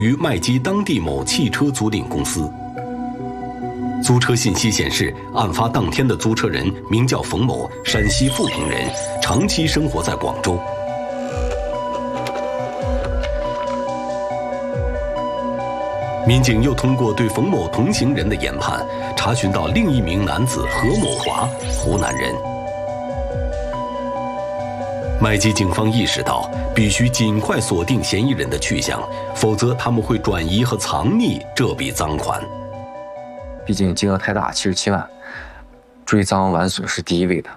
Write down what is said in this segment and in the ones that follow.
于麦基当地某汽车租赁公司。租车信息显示，案发当天的租车人名叫冯某，山西富平人，长期生活在广州。民警又通过对冯某同行人的研判，查询到另一名男子何某华，湖南人。麦基警方意识到，必须尽快锁定嫌疑人的去向，否则他们会转移和藏匿这笔赃款。 毕竟金额太大，77万，追赃完损是第一位的。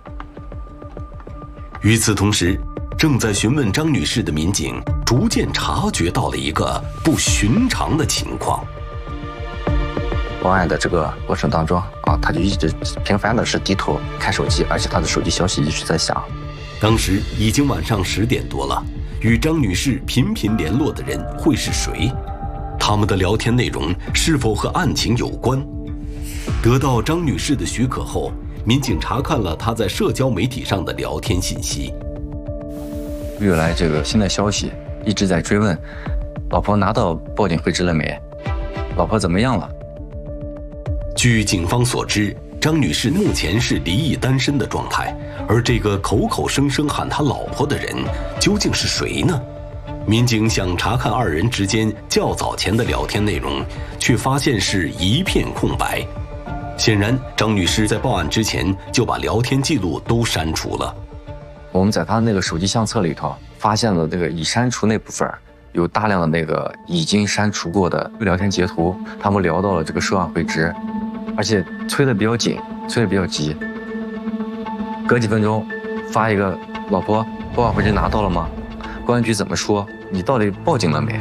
与此同时，正在询问张女士的民警逐渐察觉到了一个不寻常的情况。 报案的这个过程当中他就一直频繁的是低头看手机，而且他的手机消息一直在响。 当时已经晚上10点多了，与张女士频频联络的人会是谁？他们的聊天内容是否和案情有关？得到张女士的许可后，民警查看了她在社交媒体上的聊天信息。 越来这个新的消息一直在追问，老婆拿到报警回执了没？老婆怎么样了？ 据警方所知，张女士目前是离异单身的状态，而这个口口声声喊她老婆的人究竟是谁呢？民警想查看二人之间较早前的聊天内容，却发现是一片空白。显然，张女士在报案之前就把聊天记录都删除了。 我们在她那个手机相册里头发现了这个已删除那部分有大量的那个已经删除过的聊天截图，他们聊到了这个涉案回执，而且催得比较紧，催得比较急。隔几分钟发一个，老婆报案回执拿到了吗？公安局怎么说？你到底报警了没？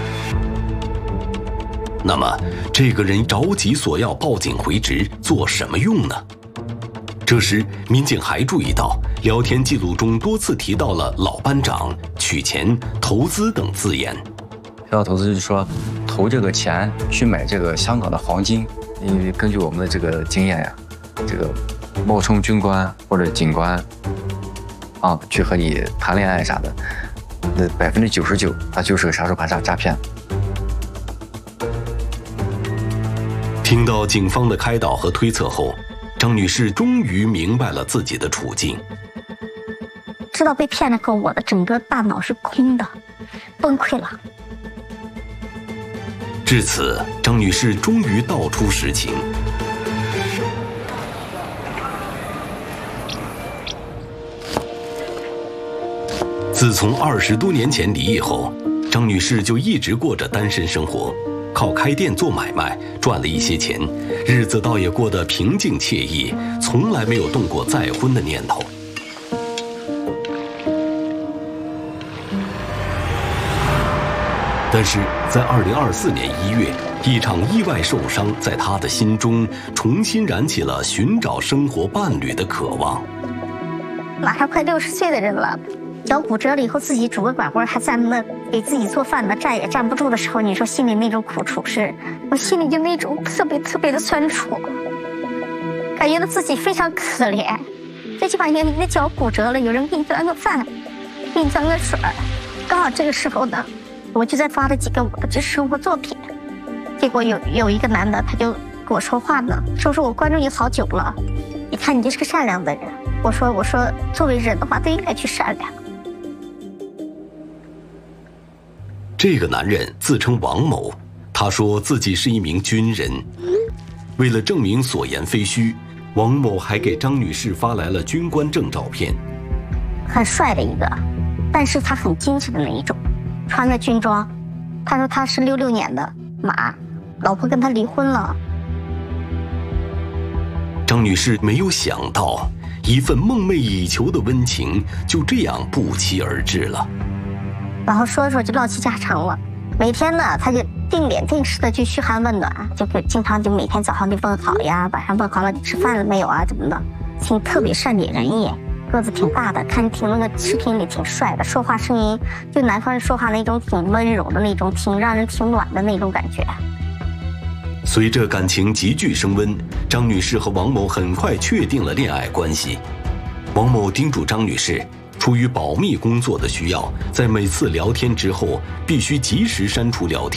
那么，这个人着急索要报警回执做什么用呢？这时，民警还注意到聊天记录中多次提到了老班长、取钱、投资等字眼。 提到投资就是说投这个钱去买这个香港的黄金，因为根据我们的这个经验呀，这个冒充军官或者警官去和你谈恋爱啥的，那99%他就是个杀手盘诈骗。 听到警方的开导和推测后，张女士终于明白了自己的处境。 知道被骗了后，我的整个大脑是空的，崩溃了。 至此，张女士终于道出实情。自从20多年前离异后，张女士就一直过着单身生活，靠开店做买卖赚了一些钱，日子倒也过得平静惬意，从来没有动过再婚的念头。但是在2024年1月，一场意外受伤在她的心中重新燃起了寻找生活伴侣的渴望。 马上快60岁的人了，脚骨折了以后自己拄个拐棍还在那给自己做饭呢，站也站不住的时候，你说心里那种苦楚是，我心里就那种特别的酸楚，感觉到自己非常可怜。最起码你的脚骨折了，有人给你端个饭，给你端个水，刚好这个时候呢，我就在发了几个我的这生活作品，结果有一个男的他就跟我说话呢，说我关注你好久了，你看你就是个善良的人。我说作为人的话都应该去善良。 这个男人自称王某，他说自己是一名军人。为了证明所言非虚，王某还给张女士发来了军官证照片。 很帅的一个，但是他很精致的那一种，穿个军装。他说他是66年的马，老婆跟他离婚了。 张女士没有想到，一份梦寐以求的温情就这样不期而至了。 然后说就唠起家常了，每天呢他就定点定时的去嘘寒问暖，就经常就每天早上就问好呀，晚上问好了你吃饭了没有啊，怎么的，挺特别善解人意，个子挺大的，看挺那个视频里挺帅的，说话声音就南方人说话那种挺温柔的那种，挺让人挺暖的那种感觉。 随着感情急剧升温，张女士和王某很快确定了恋爱关系。王某叮嘱张女士，出于保密工作的需要，在每次聊天之后必须及时删除聊天